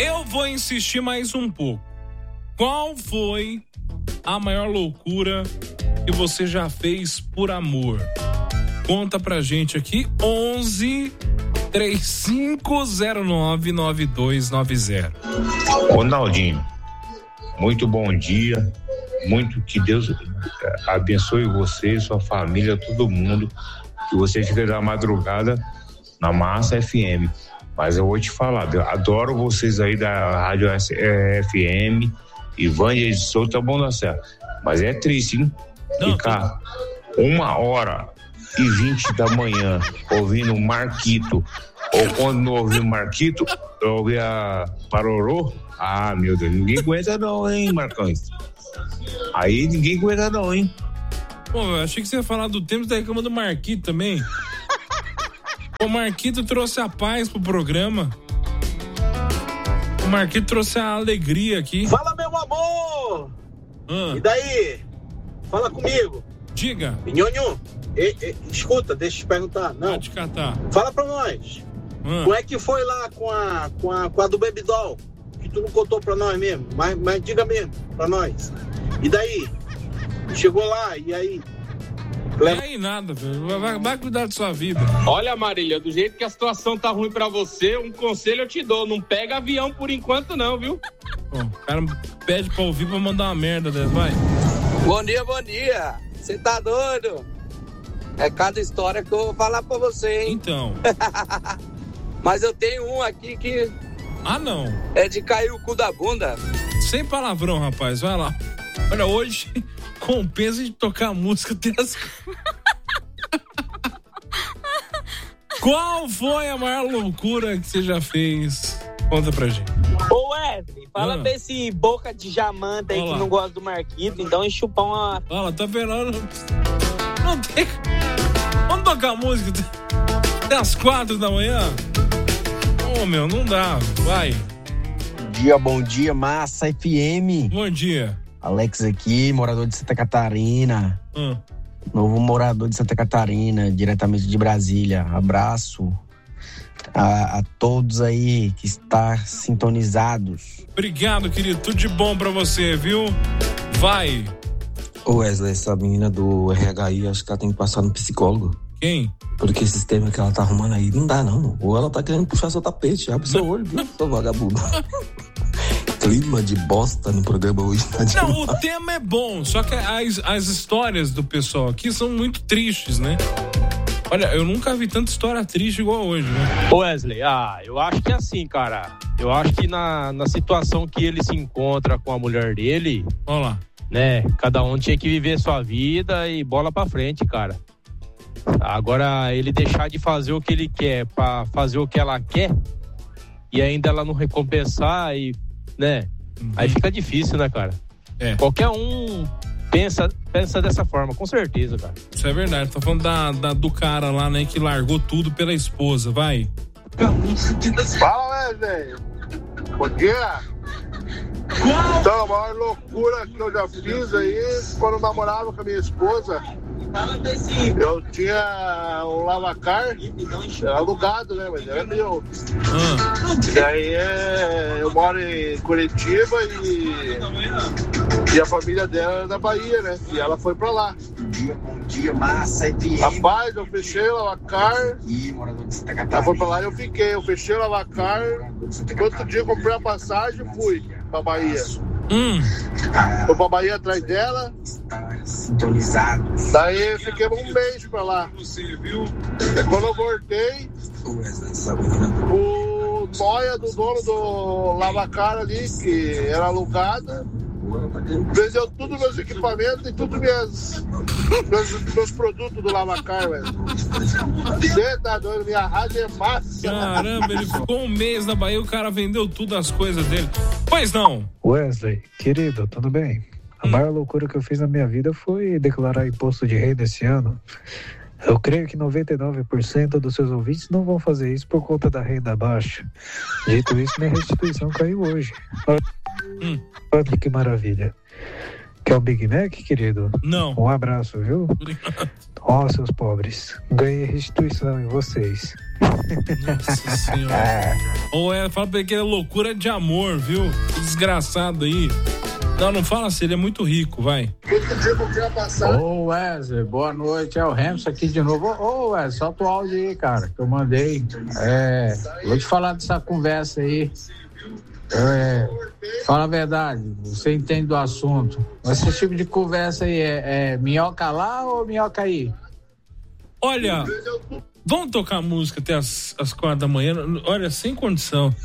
Eu vou insistir mais um pouco. Qual foi a maior loucura que você já fez por amor? Conta pra gente aqui, 11-3509-9290. Ronaldinho, muito bom dia, muito que Deus abençoe você, sua família, todo mundo, que você fica da madrugada na Massa FM. Mas eu vou te falar, eu adoro vocês aí da Rádio FM, Ivânia de Souza, bom da Serra. Mas é triste, hein? Ficar 1h20 da manhã ouvindo Marquito, ou quando não ouvi o Marquito, eu ouvi a Parorô. Ah, meu Deus, ninguém aguenta não, hein, Marcões? Aí ninguém aguenta não, hein? Pô, eu achei que você ia falar do tempo da reclama do Marquito também. O Marquito trouxe a paz pro programa. O Marquito trouxe a alegria aqui. Fala, meu amor! E daí? Fala comigo. Diga. Nhonho, escuta, deixa eu te perguntar. Não. Pode catar. Fala pra nós. Como é que foi lá com a do Baby Doll? Que tu não contou pra nós mesmo. Mas diga mesmo pra nós. E daí? Chegou lá, e aí? E aí nada, velho. Vai cuidar da sua vida. Olha, Marília, do jeito que a situação tá ruim pra você, um conselho eu te dou. Não pega avião por enquanto não, viu? Pô, o cara pede pra ouvir pra mandar uma merda dessa, vai. Bom dia. Você tá doido? É cada história que eu vou falar pra você, hein? Então. Mas eu tenho um aqui que... Ah, não. É de cair o cu da bunda. Sem palavrão, rapaz. Vai lá. Olha, hoje compensa de tocar música até as... Qual foi a maior loucura que você já fez? Conta pra gente. Ô Wesley, fala pra esse boca de jamanta aí que não gosta do Marquito, então chupar uma... Olha, tá vendo? Não tem... Vamos tocar música até as 4 da manhã? Ô, meu, não dá. Vai. Bom dia, Massa FM. Bom dia. Alex aqui, morador de Santa Catarina. Novo morador de Santa Catarina, diretamente de Brasília. Abraço a todos aí que estão sintonizados. Obrigado, querido. Tudo de bom pra você, viu? Vai. Ô Wesley, essa menina do RHI, acho que ela tem que passar no psicólogo. Quem? Porque esse sistema que ela tá arrumando aí não dá, não. Ou ela tá querendo puxar seu tapete. Abre seu olho, viu, seu vagabundo. Clima de bosta no programa hoje. Não, o tema é bom, só que as histórias do pessoal aqui são muito tristes, né? Olha, eu nunca vi tanta história triste igual hoje, né? Ô Wesley, eu acho que é assim, cara. Eu acho que na situação que ele se encontra com a mulher dele... Olha lá. Né, cada um tinha que viver sua vida e bola pra frente, cara. Agora, ele deixar de fazer o que ele quer pra fazer o que ela quer e ainda ela não recompensar e, né? Aí fica difícil, né, cara? É. Qualquer um pensa dessa forma, com certeza, cara. Isso é verdade. Tô falando do cara lá, né, que largou tudo pela esposa, vai. Fala, Wesley. Bom dia. Então, a maior loucura que eu já fiz aí, quando eu namorava com a minha esposa, eu tinha um lavacar alugado, né, mas era meu. E daí eu moro em Curitiba e a família dela era da Bahia, né, e ela foi pra lá. Bom dia, Massa FM. Rapaz, eu fechei o lavacar, ela foi pra lá e eu fiquei, eu fechei o lavacar, outro dia eu comprei a passagem e fui pra Bahia. Fui pra Bahia atrás dela. Sintonizados. Daí fiquei um mês pra lá. E quando eu voltei, o noia do dono do lavacar ali, que era alugada, vendeu tudo meus equipamentos e tudo meus produtos do lavacar, velho. Você tá doido, minha rádio é massa. Caramba, ele ficou um mês na Bahia, o cara vendeu tudo as coisas dele. Pois não. Wesley, querido, tudo bem? A maior loucura que eu fiz na minha vida foi declarar imposto de renda esse ano. Eu creio que 99% dos seus ouvintes não vão fazer isso por conta da renda baixa. Dito isso, minha restituição caiu hoje. Olha que maravilha. Quer um Big Mac, querido? Não. Um abraço, viu? Ó, seus pobres. Ganhei restituição em vocês. Nossa senhora. Ou fala pra ele que é loucura de amor, viu? Que desgraçado aí. Não fala assim, ele é muito rico, vai. Ô Wesley, boa noite, é o Remso aqui de novo. Ô Wesley, solta o áudio aí, cara, que eu mandei. Vou te falar dessa conversa aí. Fala a verdade, você entende do assunto. Esse tipo de conversa aí é minhoca lá ou minhoca aí? Olha, vamos tocar música até as 4 da manhã. Olha, sem condição.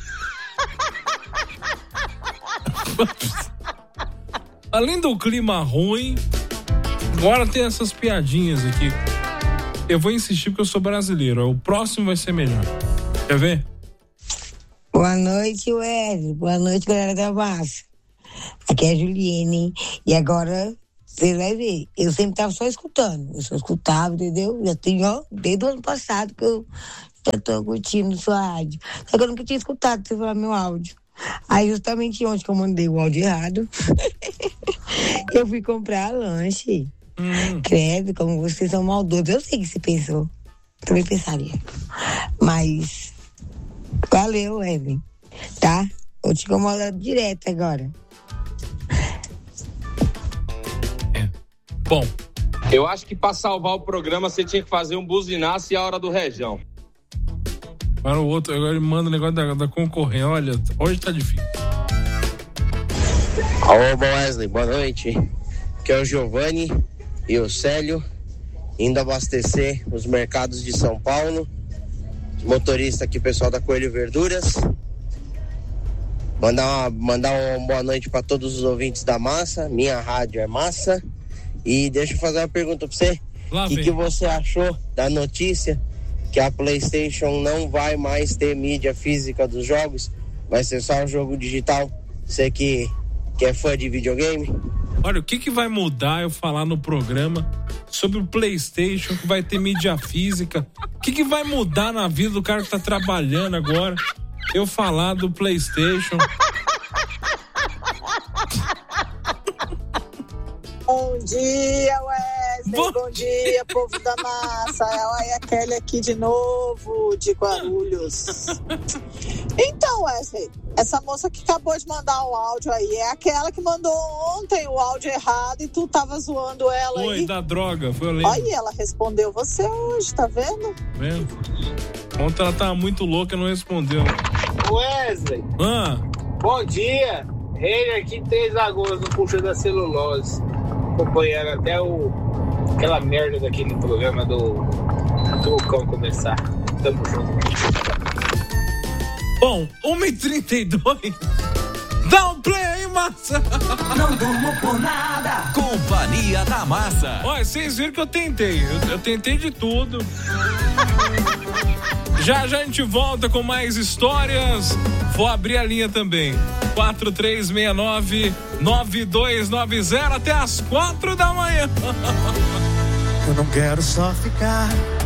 Além do clima ruim, agora tem essas piadinhas aqui. Eu vou insistir porque eu sou brasileiro. O próximo vai ser melhor. Quer ver? Boa noite, Wesley. Boa noite, galera da massa. Aqui é a Juliene. E agora, você vai ver. Eu sempre tava só escutando. Eu só escutava, entendeu? Já tenho, desde o ano passado que eu já tô curtindo sua rádio. Só que eu nunca tinha escutado você falar meu áudio. Aí justamente ontem que eu mandei o áudio errado, eu fui comprar lanche. Credo, como vocês são maldosos. Eu sei que você pensou. Também pensaria. Mas valeu, Evelyn. Tá? Vou te incomodar direto agora. Bom. Eu acho que pra salvar o programa você tinha que fazer um buzinaço e a hora do Rejão. Para o outro, agora ele manda o negócio da concorrência. Olha, hoje tá difícil. Alô, Wesley, boa noite. Aqui é o Giovanni e o Célio, indo abastecer os mercados de São Paulo. Motorista aqui, pessoal da Coelho Verduras. Mandar uma boa noite para todos os ouvintes da Massa. Minha rádio é Massa. E deixa eu fazer uma pergunta para você. O que você achou da notícia que a PlayStation não vai mais ter mídia física dos jogos, vai ser só um jogo digital? Você que é fã de videogame? Olha, o que vai mudar eu falar no programa sobre o PlayStation que vai ter mídia física? O que vai mudar na vida do cara que tá trabalhando agora? Eu falar do PlayStation. Bom dia, Wesley. Bom dia, povo da massa. Olha a Kelly aqui de novo, de Guarulhos. Então, Wesley, essa moça que acabou de mandar um áudio aí é aquela que mandou ontem o áudio errado e tu tava zoando ela. Foi, aí. Da droga, foi eu lembro. Olha, ela respondeu você hoje, tá vendo? Vendo? Ontem ela tava muito louca e não respondeu. Wesley. Bom dia. Rei aqui 3 Lagoas, no Puxa da Celulose. Acompanhando até aquela merda daquele programa do Cão começar. Tamo junto. Bom, 1h32. Dá um play aí, massa. Não durmo por nada. Companhia da Massa. Olha, vocês viram que eu tentei. Eu tentei de tudo. Já a gente volta com mais histórias. Vou abrir a linha também. 4369-9290 até as 4 da manhã. Eu não quero só ficar